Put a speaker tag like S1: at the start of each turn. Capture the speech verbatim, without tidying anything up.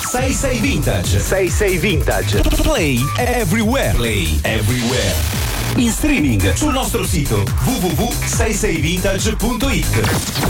S1: sessantasei Vintage. sessantasei Vintage. Play everywhere. Play everywhere. In streaming sul nostro sito w w w punto sessantasei vintage punto it.